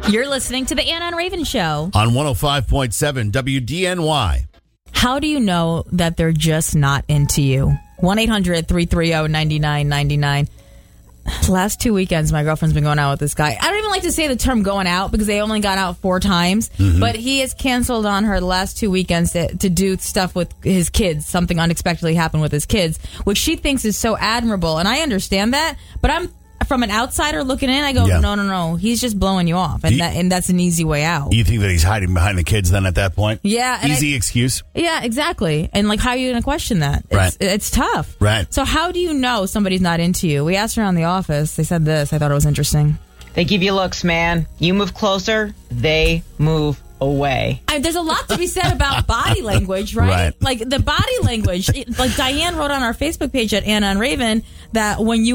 You're listening to the Anna and Raven Show on 105.7 WDNY. How do you know that they're just not into you? 1-800-330-9999. Last 2 weekends, my girlfriend's been going out with this guy. I don't even like to say the term going out because they only got out 4 times. Mm-hmm. But he has canceled on her the last 2 weekends to do stuff with his kids. Something unexpectedly happened with his kids, which she thinks is so admirable. And I understand that. But I'm from an outsider looking in, I go, no. He's just blowing you off. And that's an easy way out. You think that he's hiding behind the kids then at that point? Yeah. Easy excuse? Yeah, exactly. And like, how are you going to question that? It's tough. Right. So how do you know somebody's not into you? We asked around the office. They said this. I thought it was interesting. They give you looks, man. You move closer, they move away. There's a lot to be said about body language, right? Like the body language. Like Diane wrote on our Facebook page at Anna and Raven that when you